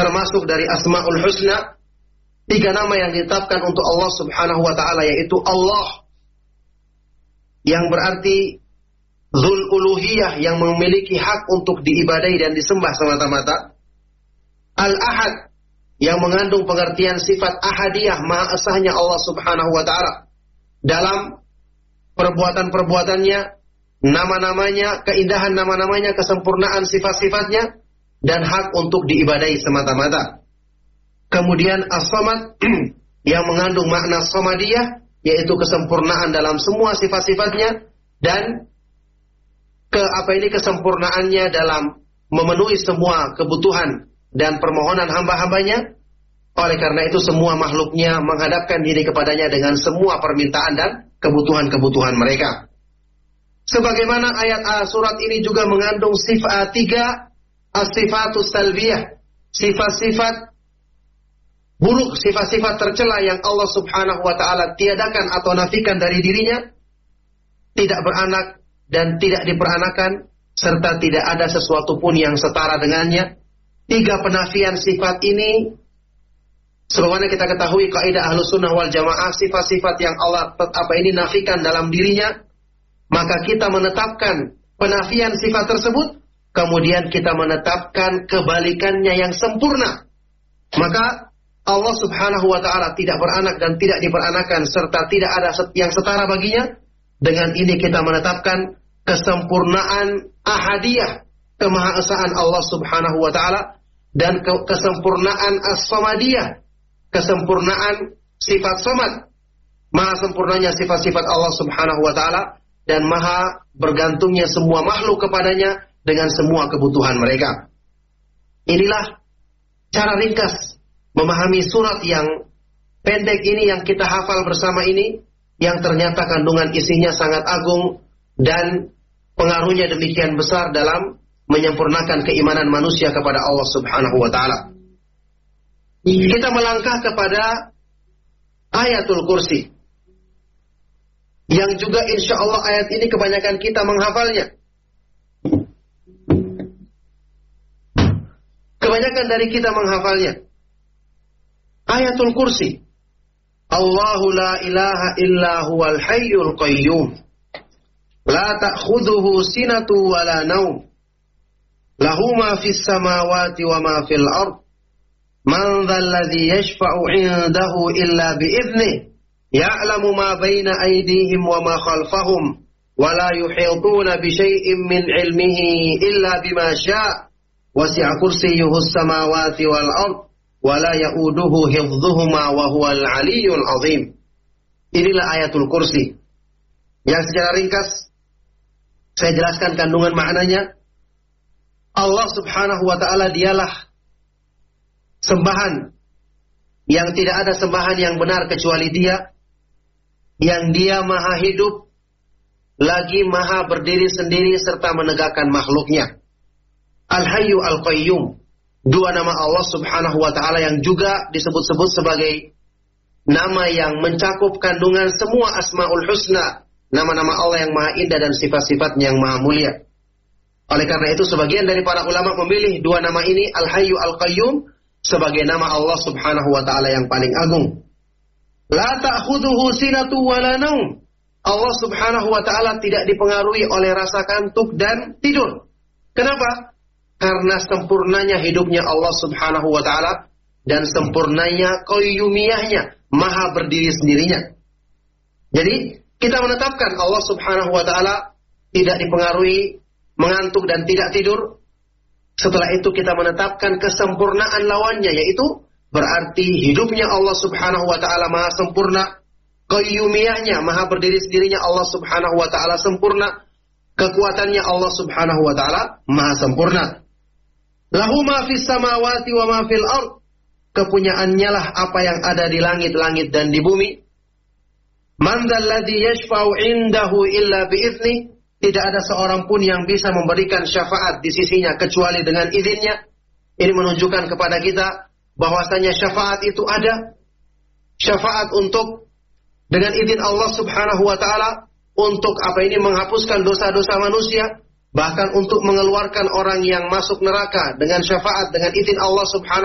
termasuk dari Asmaul Husna, 3 nama yang ditetapkan untuk Allah Subhanahu wa ta'ala, yaitu Allah, yang berarti Dzul Uluhiyah, yang memiliki hak untuk diibadahi dan disembah semata-mata. Al-Ahad, yang mengandung pengertian sifat ahadiyah, maha esahnya Allah Subhanahu wa ta'ala dalam perbuatan-perbuatannya, nama-namanya, keindahan nama-namanya, kesempurnaan sifat-sifatnya, dan hak untuk diibadahi semata-mata. Kemudian As-Samad, yang mengandung makna Samadiyah, yaitu kesempurnaan dalam semua sifat-sifatnya, dan kesempurnaannya dalam memenuhi semua kebutuhan dan permohonan hamba-hambanya. Oleh karena itu semua makhluknya menghadapkan diri kepadanya dengan semua permintaan dan kebutuhan-kebutuhan mereka. Sebagaimana ayat surat ini juga mengandung sifat 3 as-sifatus salbiyah, sifat-sifat buruk, sifat-sifat tercela yang Allah Subhanahu wa ta'ala tiadakan atau nafikan dari dirinya, tidak beranak dan tidak diperanakan, serta tidak ada sesuatu pun yang setara dengannya. 3 penafian sifat ini, sebagaimana kita ketahui kaidah Ahlus Sunnah wal Jamaah, sifat-sifat yang Allah nafikan dalam dirinya, maka kita menetapkan penafian sifat tersebut, kemudian kita menetapkan kebalikannya yang sempurna. Maka Allah Subhanahu wa ta'ala tidak beranak dan tidak diperanakan, serta tidak ada yang setara baginya. Dengan ini kita menetapkan kesempurnaan ahadiyah, kemahaesaan Allah Subhanahu wa ta'ala, dan kesempurnaan as-samadiyah, kesempurnaan sifat somad, maha sempurnanya sifat-sifat Allah Subhanahu wa ta'ala, dan maha bergantungnya semua makhluk kepadanya dengan semua kebutuhan mereka. Inilah cara ringkas memahami surat yang pendek ini, yang kita hafal bersama ini, yang ternyata kandungan isinya sangat agung dan pengaruhnya demikian besar dalam menyempurnakan keimanan manusia kepada Allah Subhanahu wa ta'ala. Kita melangkah kepada Ayatul Kursi, yang juga insya Allah ayat ini kebanyakan kita menghafalnya. Kebanyakan dari kita menghafalnya. Ayatul Kursi. Allahu la ilaha illa huwal hayyul qayyum. La ta'khudhuhu sinatu wa la naum. Lahu ma fis samawati wa ma fil ard. Man dhal ladzi yashfa'u 'indahu illa bi idhnihi. Ya'lamu ma baina aydihim wa ma khalfahum. Wa la yuhituna bi syai'in min 'ilmihi illa bima syaa'. Wasi'a kursiyyuhu as-samawati wal ard. Wala ya'uduhu hifdhuhuma wa huwal 'aliyyul 'azim. Inilah Ayatul Kursi, yang secara ringkas saya jelaskan kandungan maknanya. Allah Subhanahu wa ta'ala dialah sembahan yang tidak ada sembahan yang benar kecuali Dia, yang Dia maha hidup, lagi maha berdiri sendiri serta menegakkan makhluknya. Al-Hayyu Al-Qayyum, 2 nama Allah Subhanahu wa ta'ala yang juga disebut-sebut sebagai nama yang mencakup kandungan semua Asmaul Husna, nama-nama Allah yang maha indah dan sifat-sifatnya yang maha mulia. Oleh karena itu sebagian dari para ulama memilih 2 nama ini, Al-Hayyu Al-Qayyum, sebagai nama Allah Subhanahu wa ta'ala yang paling agung. La ta'khudhuhu sinatu wa la naum. Allah Subhanahu wa ta'ala tidak dipengaruhi oleh rasa kantuk dan tidur. Kenapa? Karena sempurnanya hidupnya Allah Subhanahu wa ta'ala dan sempurnanya qayyumiyahnya, maha berdiri sendirinya. Jadi kita menetapkan Allah Subhanahu wa ta'ala tidak dipengaruhi mengantuk dan tidak tidur. Setelah itu kita menetapkan kesempurnaan lawannya, yaitu berarti hidupnya Allah Subhanahu wa ta'ala maha sempurna, qayyumiyahnya, maha berdiri sendirinya Allah Subhanahu wa ta'ala sempurna, kekuatannya Allah Subhanahu wa ta'ala maha sempurna. Lahu ma fis samawati wa ma fil ard. Kepunyaannya lah apa yang ada di langit-langit dan di bumi. Man dzal ladzi yashfa'u 'indahu illa bi idzni. Tidak ada seorang pun yang bisa memberikan syafaat di sisinya kecuali dengan izinnya. Ini menunjukkan kepada kita bahwasanya syafaat itu ada. Syafaat untuk dengan izin Allah Subhanahu wa ta'ala untuk menghapuskan dosa-dosa manusia, bahkan untuk mengeluarkan orang yang masuk neraka dengan syafaat dengan izin Allah Subhanahu